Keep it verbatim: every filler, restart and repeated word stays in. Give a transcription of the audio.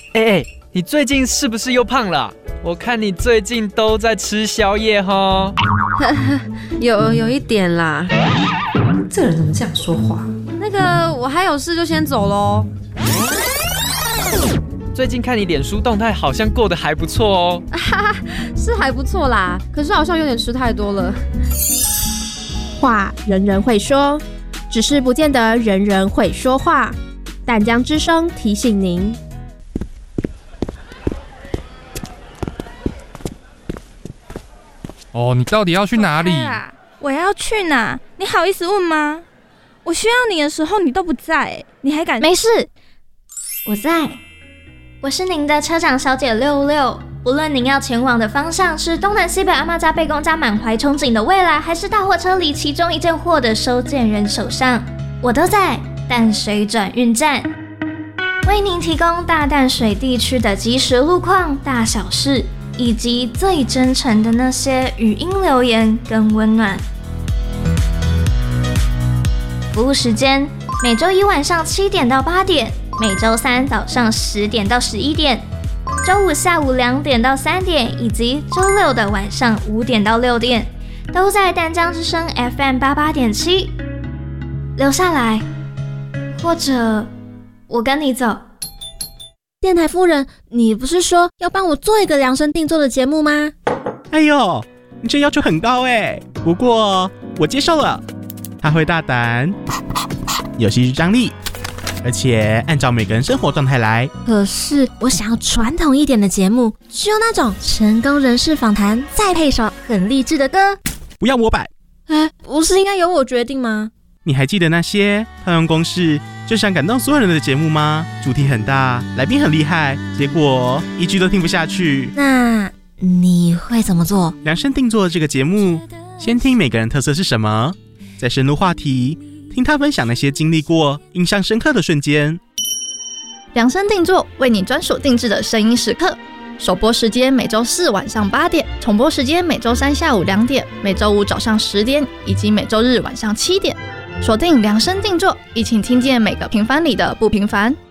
哎哎，你最近是不是又胖了啊？我看你最近都在吃宵夜齁。 有有一点啦。 这个人怎么这样说话？ 那个，我还有事就先走咯。 最近看你脸书动态，好像过得还不错哦。 是还不错啦，可是好像有点吃太多了。 话人人会说，只是不见得人人会说话。淡江之声提醒您。 哦，你到底要去哪里？ 我要去哪？你好意思问吗？我需要你的时候你都不在，你还敢？ 没事，我在。我是您的车长小姐六六。无论您要前往的方向是东南西北阿嬷家贝公家满怀憧憬的未来，还是大货车里其中一件货的收件人手上，我都在淡水转运站，为您提供大淡水地区的即时路况、大小事，以及最真诚的那些语音留言跟温暖。服务时间：每周一晚上七点到八点，每周三早上十点到十一点，周五下午两点到三点，以及周六的晚上五点到六点，都在淡江之声 F M 八八点七。留下来，或者我跟你走。 电台夫人，你不是说要帮我做一个量身定做的节目吗？ 哎呦，你这要求很高哎，不过我接受了。他会大胆，有戏剧张力，而且按照每个人生活状态来。 可是我想要传统一点的节目，只有那种成功人士访谈，再配首很励志的歌。 不要模板。 哎，不是应该由我决定吗？ 你还记得那些套用公式就想感动所有人的节目吗？主题很大，来宾很厉害，结果一句都听不下去。 那你会怎么做？ 量身定做这个节目，先听每个人特色是什么，再深入话题，听他分享那些经历过、印象深刻的瞬间。 量身定做，为你专属定制的声音时刻。首播时间每周四晚上八点，重播时间每周三下午两点，每周五早上十点，以及每周日晚上七点。锁定量身定做，一起听见每个平凡里的不平凡。